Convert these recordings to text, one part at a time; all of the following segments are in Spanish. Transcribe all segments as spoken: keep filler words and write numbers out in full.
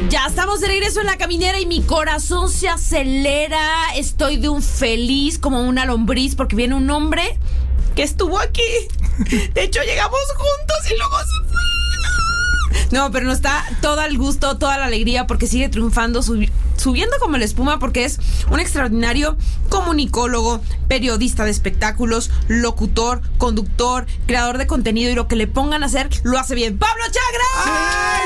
Ya estamos de regreso en La Caminera y mi corazón se acelera. Estoy de un feliz como una lombriz porque viene un hombre que estuvo aquí. De hecho, llegamos juntos y luego se fue. No, pero no está todo el gusto, toda la alegría porque sigue triunfando, subi- subiendo como la espuma porque es un extraordinario comunicólogo, periodista de espectáculos, locutor, conductor, creador de contenido y lo que le pongan a hacer lo hace bien. ¡Pablo Chagra! ¡Ay,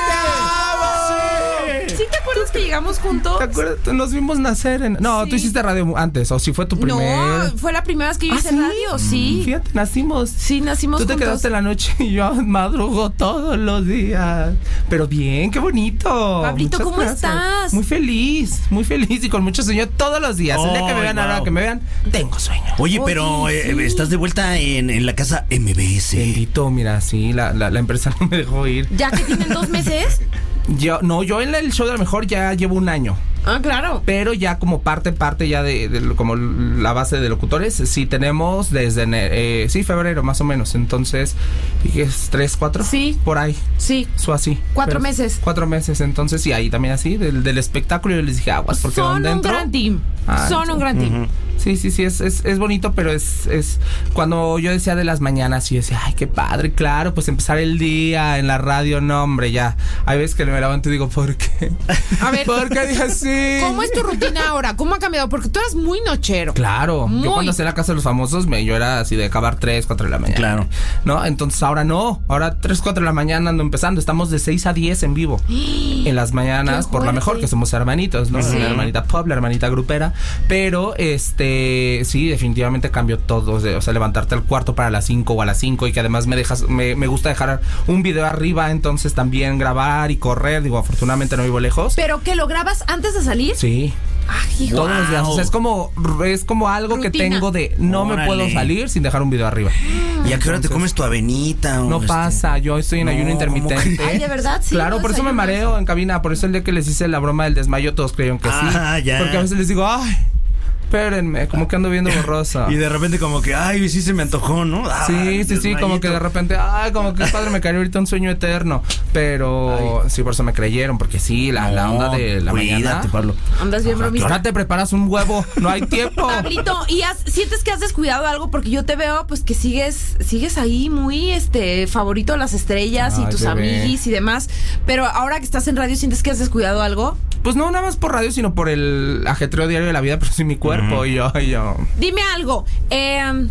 te amo! ¿Sí te acuerdas que llegamos juntos? ¿Te acuerdas? Nos vimos nacer en... No, Sí. Tú hiciste radio antes, o si fue tu primer... No, fue la primera vez que yo ¿Ah, hice sí? radio, sí. Fíjate, nacimos. Sí, nacimos Tú te juntos. quedaste en la noche y yo madrugo todos los días. Pero bien, qué bonito. Pablito, Muchas ¿cómo gracias. estás? Muy feliz, muy feliz y con mucho sueño todos los días. El día que me Ay, vean, ahora wow. que me vean, tengo sueño. Oye, Oye, pero eh, sí. estás de vuelta en, en la casa M B S. Bendito, mira, sí, la, la, la empresa no me dejó ir. Ya que tienen dos meses. Yo, no, yo en el show de la mejor ya llevo un año. Ah, claro. Pero ya como parte, parte ya de, de lo- como la base de locutores, sí tenemos desde, ene- eh, sí, febrero más o menos. Entonces, ¿qué es? ¿Tres, cuatro? Sí. Por ahí, Sí. su así. Cuatro Pero- meses. Cuatro meses, entonces, y ahí también así, del, del espectáculo, yo les dije aguas, porque Son donde un entro... gran team. Ah, Son sí. un gran team. Ujú. Sí, sí, sí, es, es, es bonito, pero es, es cuando yo decía de las mañanas, y decía, ay, qué padre, claro, pues empezar el día en la radio, no, hombre, ya. Hay veces que me levanto y digo, ¿por qué? A ver, ¿Por qué dije así? ¿cómo es tu rutina ahora? ¿Cómo ha cambiado? Porque tú eras muy nochero. Claro, Muy. yo cuando hacía la casa de los famosos, me, yo era así de acabar tres, cuatro de la mañana. Claro. ¿No? Entonces ahora no, ahora tres, cuatro de la mañana ando empezando, estamos de seis a diez en vivo. En las mañanas, Qué por la fuerte. mejor, que somos hermanitos, ¿no? Sí. La hermanita pop, la hermanita grupera. Pero, este, sí, definitivamente cambió todo. O sea, levantarte al cuarto para las cinco o a las cinco y que además me dejas, me, me gusta dejar un video arriba, entonces también grabar y correr. Digo, afortunadamente no vivo lejos. ¿Pero qué, lo grabas antes de salir? Sí. Ay, hijo. Todos los días. O sea, es como, es como algo que Rutina. tengo de no me Órale. puedo salir sin dejar un video arriba. ¿Y a qué hora te Entonces, comes tu avenita? o No este? pasa, yo estoy en No, ayuno ¿cómo intermitente. Ay, de verdad, sí. Claro, no por eso me desayunas. mareo en cabina. Por eso el día que les hice la broma del desmayo, todos creyeron que Ah, sí. ya. Porque a veces les digo, ay, espérenme, como que ando viendo borrosa. Y de repente como que, ay, sí se me antojó, ¿no? Ah, Sí, sí, sí, como que de repente, ay, como que padre, me cayó ahorita un sueño eterno. Pero sí, por eso me creyeron, porque sí, la, la onda de la mañana. Cuídate, Pablo. Andas bien bromista. Ahora te preparas un huevo, no hay tiempo. Pablito, ¿y has- sientes que has descuidado algo? Porque yo te veo, pues, que sigues sigues ahí muy, este, favorito de las estrellas y Ay, tus bebé. amiguis y demás. Pero ahora que estás en radio, ¿sientes que has descuidado algo? Pues no nada más por radio, sino por el ajetreo diario de la vida, pero sí mi cuerpo. Ujú. Y yo, y yo. Dime algo. Eh,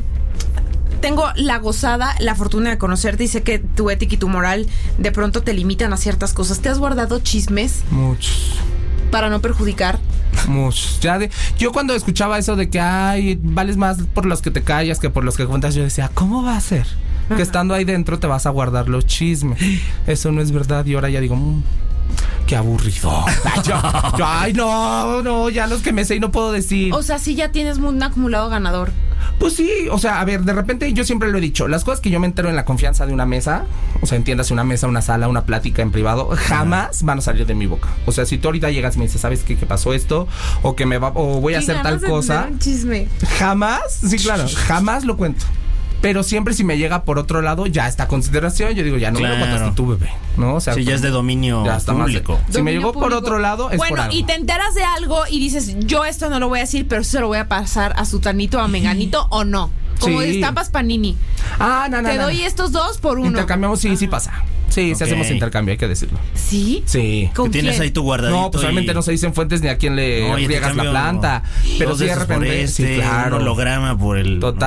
tengo la gozada, la fortuna de conocerte y sé que tu ética y tu moral de pronto te limitan a ciertas cosas. ¿Te has guardado chismes Muchos. para no perjudicar? Muchos. Ya de, yo cuando escuchaba eso de que ay, vales más por los que te callas que por los que cuentas, yo decía, ¿cómo va a ser? Que estando ahí dentro te vas a guardar los chismes. Eso no es verdad. Y ahora ya digo, mmm, qué aburrido. Ay, yo- yo, ay, no, no, ya los que me sé y no puedo decir. O sea, sí ya tienes un acumulado ganador. Pues sí, o sea, a ver, de repente yo siempre lo he dicho, las cosas que yo me entero en la confianza de una mesa, o sea, entiéndase una mesa, una sala, una plática en privado, jamás van a salir de mi boca. O sea, si tú ahorita llegas y me dices, ¿sabes qué, qué pasó esto? O que me va, o voy a Qué hacer tal ganas de cosa. tener un chisme. Jamás, sí, claro, jamás lo cuento. Pero siempre si me llega por otro lado, ya esta consideración, yo digo, ya no me lo Claro. contaste tú, bebé, ¿no? O sea, Sí, ya es de dominio ya está más de- público. Si me Dominio llegó por público. otro lado, es por Bueno, algo. y te enteras de algo y dices, yo esto no lo voy a decir, pero sí se lo voy a pasar a Sutanito, a Menganito o no. Como Sí. destapas Panini. Ah, no, no, Te no. doy estos dos por uno. Intercambiamos, sí, sí pasa. Sí, Ok. sí hacemos intercambio, hay que decirlo. ¿Sí? Sí. ¿Con Que tienes quién? ahí tu guardadito. No, pues y- realmente no se dicen fuentes ni a quién le No, y te riegas la cambio planta. Pero dos sí de esos por repente. este, sí, claro. un holograma por el... Total.